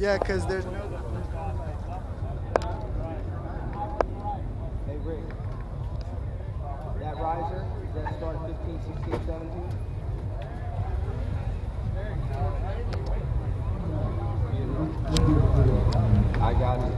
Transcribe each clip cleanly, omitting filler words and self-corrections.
Yeah, because there's no. Hey Rick, that riser, does that start 15, 16, 17? I got it.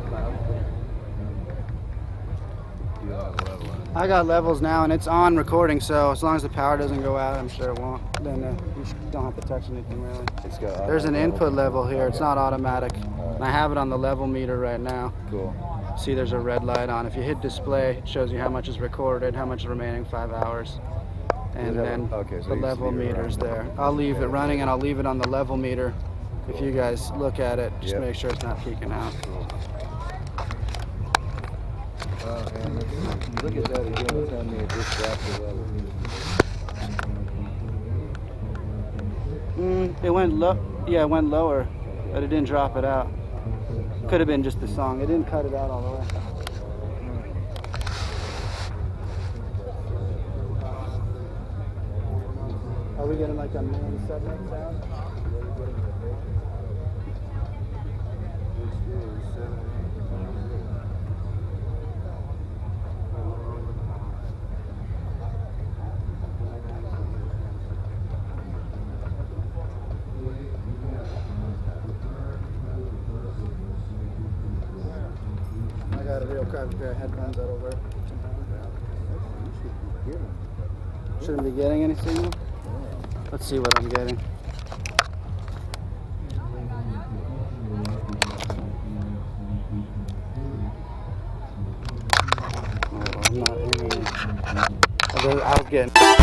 I got levels now, and it's on recording, so as long as the power doesn't go out, I'm sure it won't. Then you don't have to touch anything really. There's an input level here. It's not automatic. And I have it on the level meter right now. Cool. See, there's a red light on. If you hit display, it shows you how much is recorded, how much is remaining 5 hours. And then the level meter's there. I'll leave it running, and I'll leave it on the level meter. If you guys look at it, just make sure it's not peaking out. Look at that again. Tell me it just dropped the level. It went low. Yeah, it went lower, but it didn't drop it out. Could have been just the song. It didn't cut it out all the way. Are we getting like a main submit sound? I got a real crappy pair of headphones that'll work. Shouldn't be getting any signal? Let's see what I'm getting. Oh, I'm not hearing it. I was getting